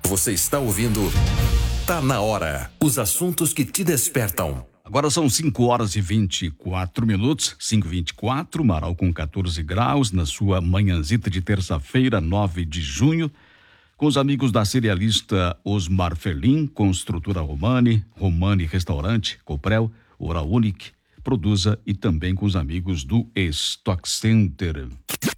Você está ouvindo Tá na Hora. Os assuntos que te despertam. Agora são 5h24, 5h24, Marau com 14 graus, na sua manhãzita de terça-feira, 9 de junho, com os amigos da cerealista Osmar Ferlin, Construtora Romani, Romani Restaurante, Coprel, Oral Unique, Produza e também com os amigos do Stock Center.